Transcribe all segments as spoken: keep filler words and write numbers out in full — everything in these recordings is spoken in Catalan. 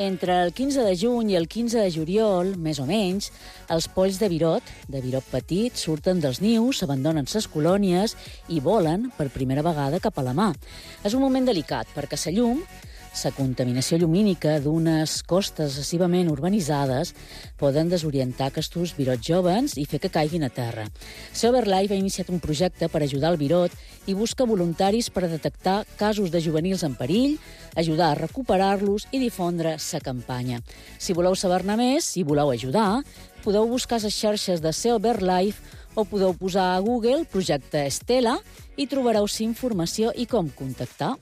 Entre el quinze de juny i el quinze de juliol, més o menys, els polls de virot, de virot petit, surten dels nius, abandonen ses colònies i volen per primera vegada cap a la mar. És un moment delicat perquè la llum, la contaminació llumínica d'unes costes excessivament urbanitzades poden desorientar aquests virots joves i fer que caiguin a terra. Silverlife ha iniciat un projecte per ajudar el virot i busca voluntaris per detectar casos de juvenils en perill, ajudar a recuperar-los i difondre la campanya. Si voleu saber-ne més, si voleu ajudar, podeu buscar les xarxes de Silverlife o podeu posar a Google projecte Estela i trobareu la informació i com contactar.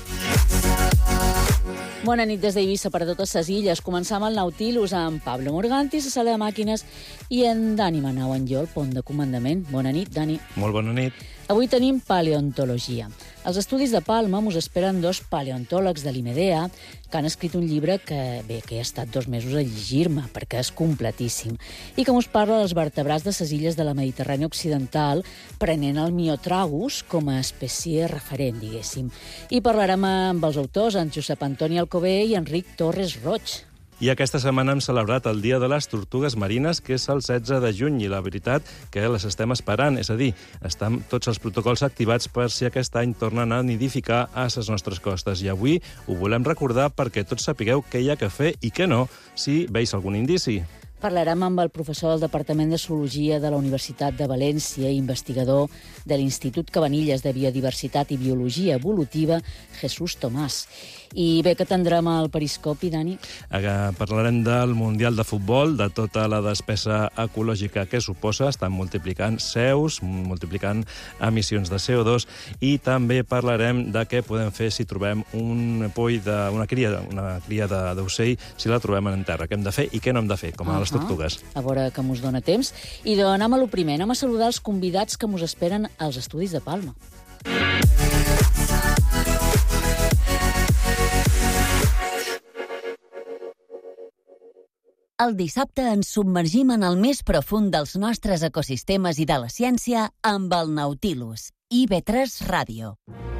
Bona nit des d'Eivissa per a totes les illes. Començam el Nautilus amb Pablo Morganti, la sala de màquines, i en Dani Manau en jo, el pont de comandament. Bona nit, Dani. Molt bona nit. Avui tenim paleontologia. Als estudis de Palma mos esperen dos paleontòlegs de l'Imedea que han escrit un llibre que, bé, que he estat dos mesos a llegir-me, perquè és completíssim, i que mos parla dels vertebrats de les illes de la Mediterrània Occidental, prenent el Miotragus com a espècie referent, diguéssim. I parlarem amb els autors, en Josep Antoni Alcover i Enric Torres Roig. I aquesta setmana hem celebrat el Dia de les Tortugues Marines, que és el setze de juny, i la veritat que les estem esperant, és a dir, estan tots els protocols activats per si aquest any tornen a nidificar a les nostres costes. I avui ho volem recordar perquè tots sapigueu què hi ha que fer i què no, si veus algun indici. Parlarem amb el professor del Departament de Zoologia de la Universitat de València i investigador de l'Institut Cabanilles de Biodiversitat i Biologia Evolutiva, Jesús Tomàs. I bé, que tindrem al periscopi, Dani? Parlarem del Mundial de Futbol, de tota la despesa ecològica que suposa. Estan multiplicant C E Us, multiplicant emissions de C O dos, i també parlarem de què podem fer si trobem un poll de, una cria, una cria d'ocell, si la trobem en terra. Què hem de fer i què no hem de fer, com a les tortugues. A veure que mos dona temps. I doncs anem a lo primer, anem a saludar els convidats que mos esperen als estudis de Palma. El dissabte ens submergim en el més profund dels nostres ecosistemes i de la ciència amb el Nautilus, I V tres Ràdio.